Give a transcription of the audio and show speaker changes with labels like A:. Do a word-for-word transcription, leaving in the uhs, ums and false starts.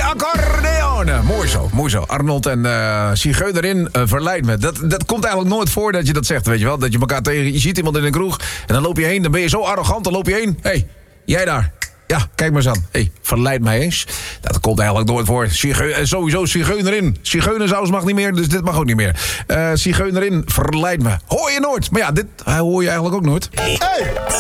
A: accordeon. Mooi zo, mooi zo. Arnold en uh, Zigeunerin uh, verleid me. Dat, dat komt eigenlijk nooit voor dat je dat zegt, weet je wel. Dat je elkaar tegen... Je ziet iemand in een kroeg en dan loop je heen. Dan ben je zo arrogant, dan loop je heen. Hé, hey, jij daar. Ja, kijk maar eens aan. Hé, hey, verleid mij eens. Dat komt eigenlijk nooit voor. Zigeu- uh, sowieso Zigeunerin. Zigeunersaus mag niet meer, dus dit mag ook niet meer. Uh, Zigeunerin, verleid me. Hoor je nooit. Maar ja, dit uh, hoor je eigenlijk ook nooit. Hey!